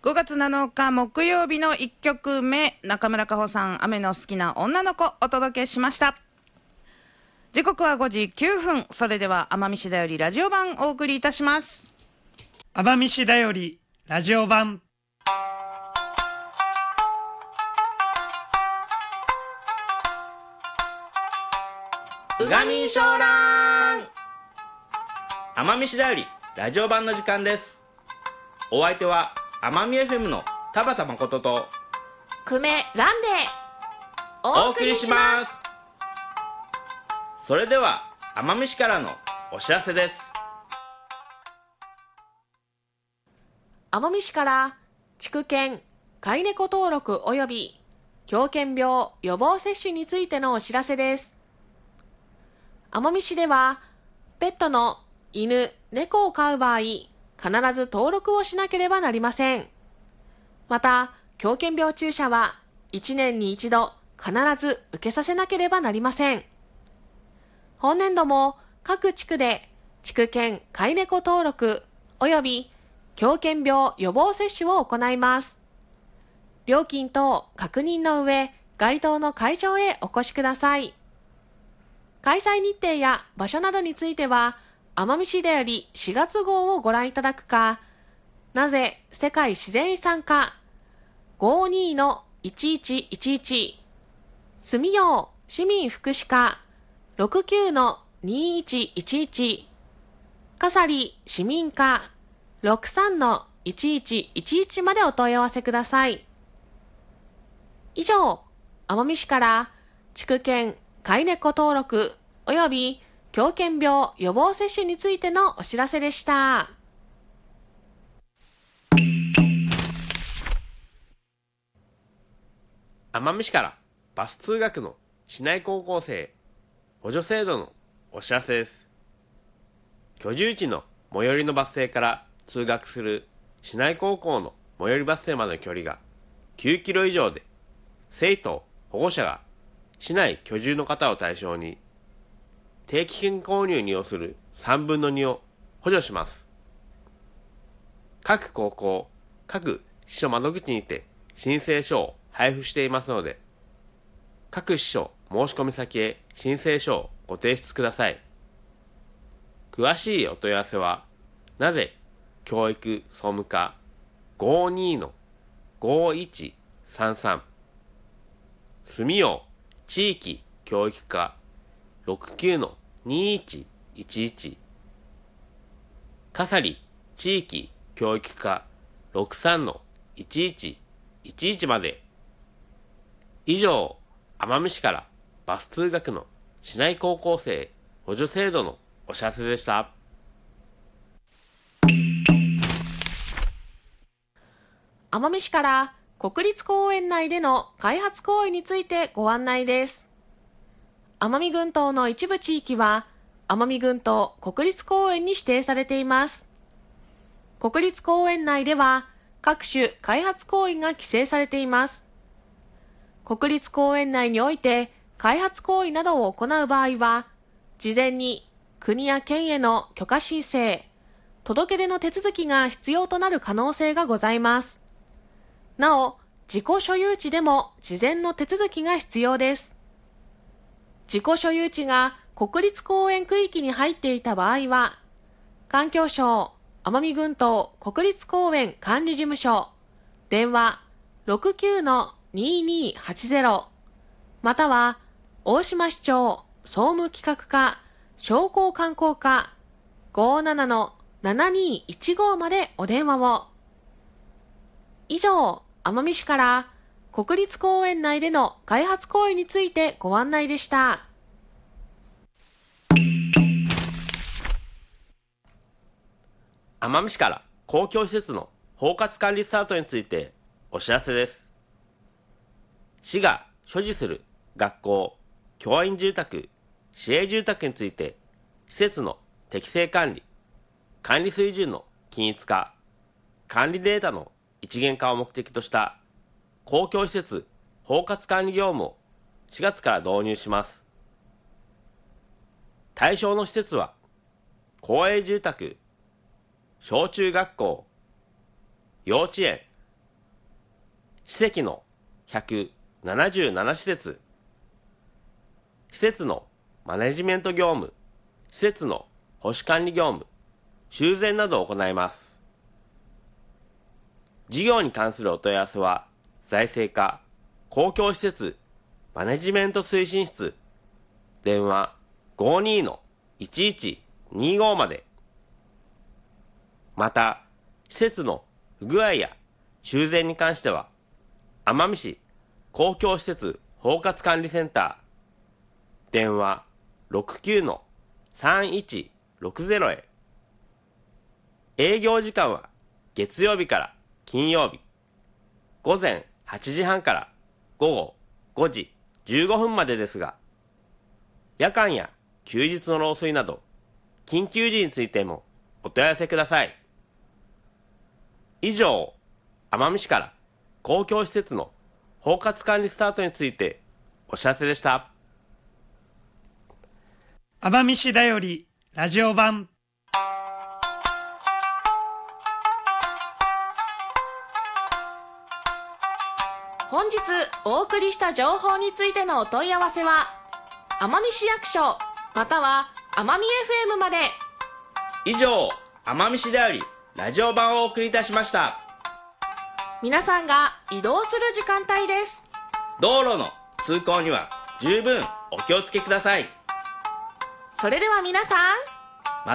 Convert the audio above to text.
5月7日木曜日の1曲目、中村佳穂さん、雨の好きな女の子お届けしました。時刻は5時9分。それでは奄美市だよりラジオ版お送りいたします。 奄美市だよりラジオ版。 うがみしょうらん。奄美市だよりラジオ版の時間です。お相手は奄美 FM の田畑誠と久米ランでお送りします。それでは奄美市からのお知らせです。 奄美市から畜犬飼い猫登録及び狂犬病予防接種についてのお知らせです。奄美市ではペットの犬、猫を飼う場合、必ず登録をしなければなりません。また、狂犬病注射は1年に1度必ず受けさせなければなりません。本年度も各地区で畜犬飼い猫登録及び狂犬病予防接種を行います。料金等確認の上、該当の会場へお越しください。開催日程や場所などについては、奄美市だより4月号をご覧いただくか、なぜ世界自然遺産課 52-1111 住用市民福祉課 69-2111 笠利市民課 63-1111 までお問い合わせください。以上、奄美市から畜犬飼い猫登録及び狂犬病予防接種についてのお知らせでした。 奄美市からバス通学の市内高校生補助制度のお知らせです。居住地の最寄りのバス停から通学する市内高校の最寄りバス停までの距離が9キロ以上で、生徒、保護者が市内居住の方を対象に定期券購入に要する3分の2を補助します。各高校、各支所窓口にて申請書を配布していますので、各支所申込先へ申請書をご提出ください。詳しいお問い合わせは、なぜ教育総務課 52-5133 住用地域教育課 69-2111 笠利地域教育課 63-1111 まで。以上、奄美市からバス通学の市内高校生補助制度のお知らせでした。 奄美市から国立公園内での開発行為についてご案内です。奄美群島の一部地域は奄美群島国立公園に指定されています。国立公園内では各種開発行為が規制されています。国立公園内において開発行為などを行う場合は、事前に国や県への許可申請、届け出の手続きが必要となる可能性がございます。なお、自己所有地でも事前の手続きが必要です。自己所有地が国立公園区域に入っていた場合は、環境省奄美群島国立公園管理事務所、電話 69-2280 または大島市長総務企画課商工観光課 57-7215 までお電話を。以上、奄美市から国立公園内での開発行為についてご案内でした。 奄美市から公共施設の包括管理スタートについてお知らせです。市が所持する学校、教員住宅、市営住宅について、施設の適正管理、管理水準の均一化、管理データの一元化を目的とした公共施設包括管理業務を4月から導入します。対象の施設は、公営住宅、小中学校、幼稚園、 史跡の177施設、施設のマネジメント業務、施設の保守管理業務、修繕などを行います。事業に関するお問い合わせは、財政課公共施設マネジメント推進室、電話 52-1125 まで。また、施設の不具合や修繕に関しては、奄美市公共施設包括管理センター、電話 69-3160 へ。営業時間は月曜日から金曜日、午前8時半から午後5時15分までですが、夜間や休日の漏水など、緊急時についてもお問い合わせください。以上、奄美市から公共施設の包括管理スタートについてお知らせでした。 奄美市だよりラジオ版。 本日お送りした情報についてのお問い合わせは奄美市役所または奄美 FM まで。 以上、奄美市だよりラジオ版をお送りいたしました。 皆さんが移動する時間帯です。 道路の通行には十分お気をつけください。 それでは皆さん